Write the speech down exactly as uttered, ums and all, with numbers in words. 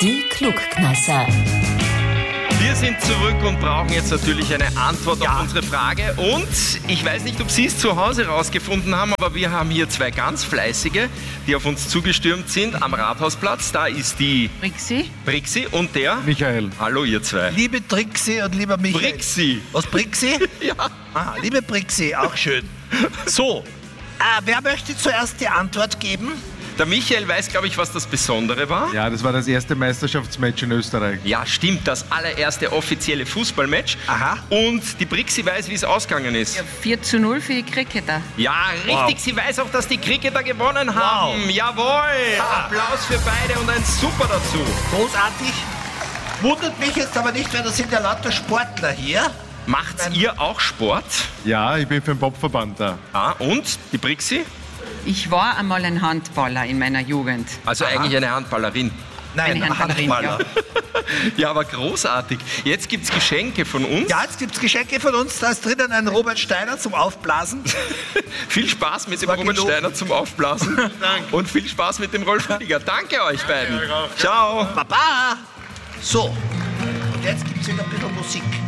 Die Klugkneisser. Wir sind zurück und brauchen jetzt natürlich eine Antwort Ja. auf unsere Frage. Und ich weiß nicht, ob Sie es zu Hause rausgefunden haben, aber wir haben hier zwei ganz fleißige, die auf uns zugestürmt sind am Rathausplatz. Da ist die Brixi? Brixi und der Michael. Hallo ihr zwei. Liebe Trixi und lieber Michael. Brixi. Was, Brixi? Ja. Ah, liebe Brixi, auch schön. So, äh, wer möchte zuerst die Antwort geben? Der Michael weiß, glaube ich, was das Besondere war. Ja, das war das erste Meisterschaftsmatch in Österreich. Ja, stimmt, das allererste offizielle Fußballmatch. Aha. Und die Brixi weiß, wie es ausgegangen ist. Ja, vier zu null für die Cricketer. Ja, richtig. Wow. Sie weiß auch, dass die Cricketer gewonnen haben. Jawohl. Applaus für beide und ein Super dazu. Großartig. Wundert mich jetzt aber nicht, weil das sind ja lauter Sportler hier. Macht's ihr auch Sport? Ja, ich bin für den Bobverband da. Ah, und die Brixi? Ich war einmal ein Handballer in meiner Jugend. Also eigentlich eine Handballerin. Nein, Eine Handballerin, Handballer. Ja, aber großartig. Jetzt gibt's Geschenke von uns. Ja, jetzt gibt es Geschenke von uns. Da ist drinnen ein Robert Steiner zum Aufblasen. Viel Spaß mit dem war Robert genug. Steiner zum Aufblasen. Danke. Und viel Spaß mit dem Rolf Rüdiger. Danke euch beiden. euch auch. Ciao. Baba! So, und jetzt gibt es wieder ein bisschen Musik.